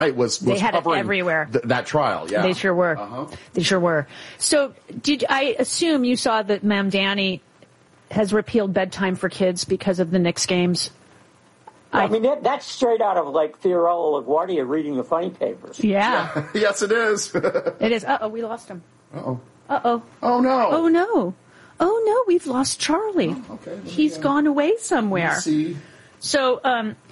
was they had it covering everywhere. That trial. Yeah, they sure were. They sure were. So, I assume you saw that Mamdani has repealed bedtime for kids because of the Knicks games? I mean, that's straight out of, like, Fiorello LaGuardia reading the funny papers. Yeah. Yes, it is. It is. Uh-oh, we lost him. Uh-oh. Uh-oh. Oh, no. Oh, no. Oh, no, we've lost Charlie. Oh, okay. He's gone away somewhere. Let's see. So,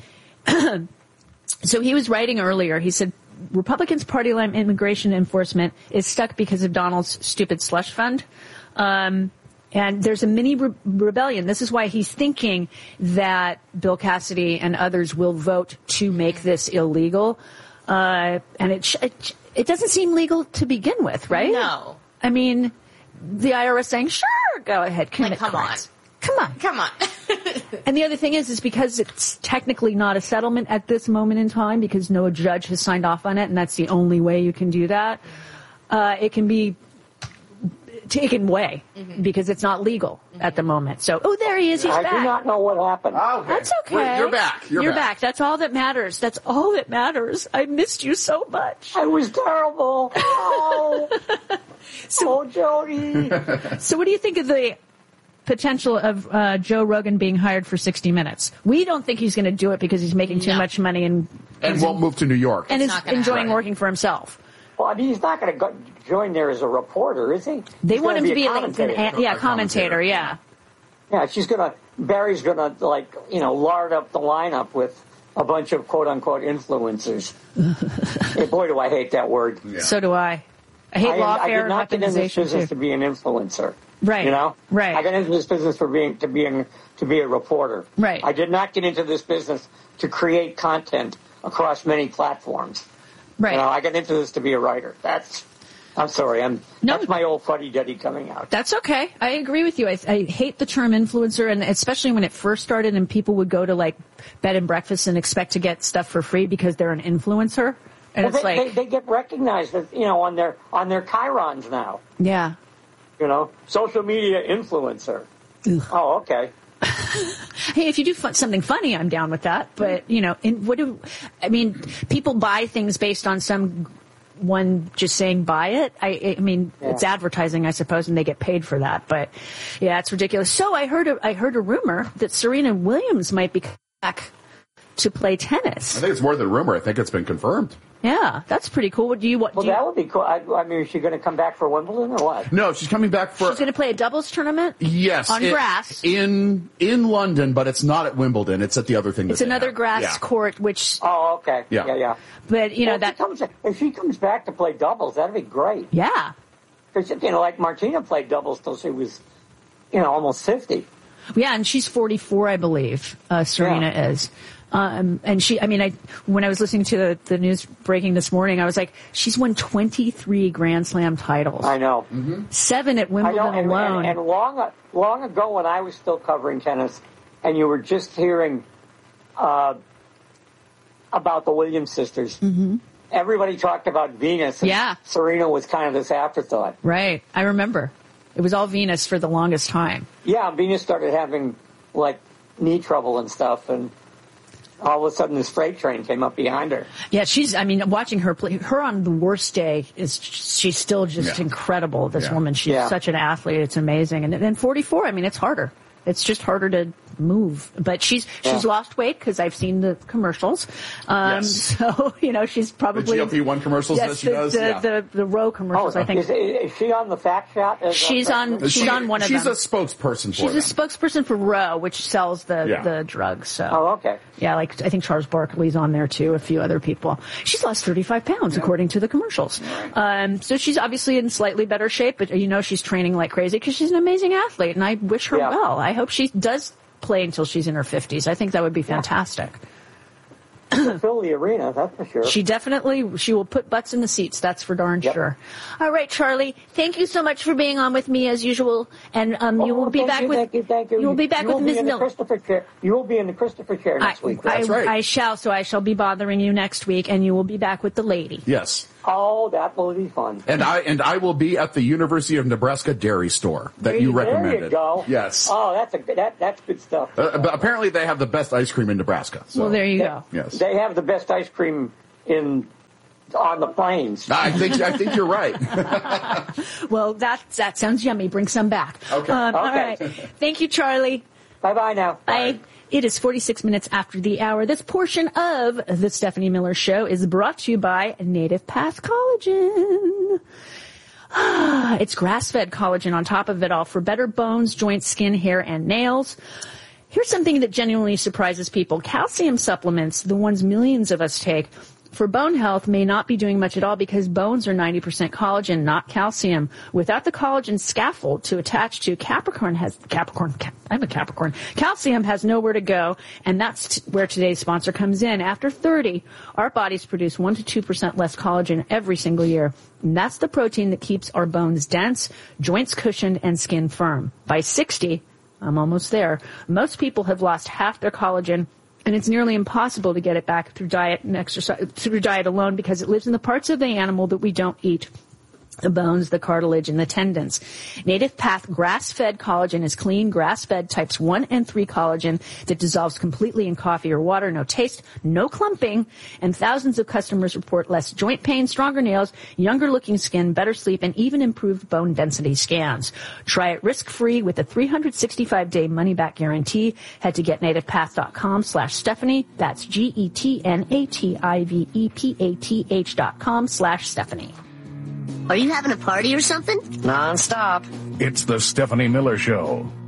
so he was writing earlier. He said, Republicans' party line immigration enforcement is stuck because of Donald's stupid slush fund. And there's a mini rebellion. This is why he's thinking that Bill Cassidy and others will vote to make this illegal. And it doesn't seem legal to begin with, right? No. I mean, the IRS saying, sure, go ahead, commit crimes. Come on. And the other thing is because it's technically not a settlement at this moment in time because no judge has signed off on it, and that's the only way you can do that. It can be taken away because it's not legal at the moment. So, there he is. He's back. I do not know what happened. Oh, okay. That's okay. You're back. You're back. That's all that matters. That's all that matters. I missed you so much. I was terrible. Oh, Jody. So what do you think of the potential of Joe Rogan being hired for 60 Minutes? We don't think he's going to do it because he's making too much money and won't move to New York. And is enjoying working for himself. Well, he's not going to join there as a reporter, is he? They want him to be a commentator. commentator, yeah. Yeah, Barry's going to, lard up the lineup with a bunch of quote-unquote influencers. Hey, boy, do I hate that word. Yeah. So do I. I hate lawfare and weaponization, I did not get into this business to be an influencer. Right. You know? Right. I got into this business to be a reporter. Right. I did not get into this business to create content across many platforms. Right. I got into this to be a writer. I'm sorry. That's my old fuddy-duddy coming out. That's okay. I agree with you. I hate the term influencer, and especially when it first started and people would go to, like, bed and breakfast and expect to get stuff for free because they're an influencer. And they get recognized, on their chyrons now. Yeah. Social media influencer. Ugh. Oh, okay. Hey, if you do something funny, I'm down with that. But, people buy things based on someone just saying buy it. It's advertising, I suppose, and they get paid for that. But, yeah, it's ridiculous. So I heard a rumor that Serena Williams might be back to play tennis. I think it's more than a rumor. I think it's been confirmed. Yeah, that's pretty cool. That would be cool. Is she going to come back for Wimbledon or what? No, she's coming back for... She's going to play a doubles tournament? Yes. On grass? In London, but it's not at Wimbledon. It's at the other thing. It's another grass court, which... Oh, okay. Yeah. But, if she comes back to play doubles, that'd be great. Yeah. Because, like Martina played doubles till she was, almost 50. Yeah, and she's 44, I believe, Serena is. And when I was listening to the news breaking this morning, I was like, she's won 23 Grand Slam titles. I know. 7 at Wimbledon alone. And long ago when I was still covering tennis, and you were just hearing about the Williams sisters, everybody talked about Venus. And Serena was kind of this afterthought. Right. I remember. It was all Venus for the longest time. Yeah, Venus started having, knee trouble and stuff, and all of a sudden this freight train came up behind her. Yeah, watching her play, her on the worst day, she's still just incredible, this woman. She's such an athlete. It's amazing. And then 44, it's harder. It's just harder to move. But she's lost weight because I've seen the commercials. So, she's probably... The GLP-1 commercials that she does? The Roe commercials, I think. Is she on the Fat Shot? She's on one of them. She's a spokesperson for She's a spokesperson for Roe, which sells the drugs. So. Oh, okay. Yeah, I think Charles Barkley's on there too, a few other people. She's lost 35 pounds, according to the commercials. So she's obviously in slightly better shape, but she's training like crazy because she's an amazing athlete, and I wish her well. I hope she does play until she's in her 50s. I think that would be fantastic. Fill the arena, that's for sure. She will put butts in the seats, that's for darn sure. All right, Charlie, thank you so much for being on with me as usual, and you will be back with... Thank you. You will be back with Ms. Miller. You will be in the Christopher chair next week. That's right. I shall be bothering you next week, and you will be back with the lady. Yes. Oh, that will be fun. And I will be at the University of Nebraska Dairy Store that you recommended. There you go. Yes. Oh, that's good stuff. But apparently they have the best ice cream in Nebraska. So. Well, there you go. Yes. They have the best ice cream in on the planes. I think you're right. Well, that sounds yummy. Bring some back. Okay. All right. Thank you, Charlie. Bye-bye now. Bye. It is 46 minutes after the hour. This portion of the Stephanie Miller Show is brought to you by Native Path Collagen. It's grass-fed collagen on top of it all for better bones, joints, skin, hair, and nails. Here's something that genuinely surprises people. Calcium supplements, the ones millions of us take, for bone health may not be doing much at all because bones are 90% collagen, not calcium. Without the collagen scaffold to attach to, Calcium has nowhere to go, and that's where today's sponsor comes in. After 30, our bodies produce 1 to 2% less collagen every single year. And that's the protein that keeps our bones dense, joints cushioned, and skin firm. By 60, I'm almost there, most people have lost half their collagen, and it's nearly impossible to get it back through diet and exercise, through diet alone, because it lives in the parts of the animal that we don't eat. The bones, the cartilage, and the tendons. Native Path grass-fed collagen is clean, grass-fed types 1 and 3 collagen that dissolves completely in coffee or water. No taste, no clumping, and thousands of customers report less joint pain, stronger nails, younger-looking skin, better sleep, and even improved bone density scans. Try it risk-free with a 365-day money-back guarantee. Head to getnativepath.com/Stephanie. That's GETNATIVEPATH.com/Stephanie. Are you having a party or something? Non-stop. It's the Stephanie Miller Show.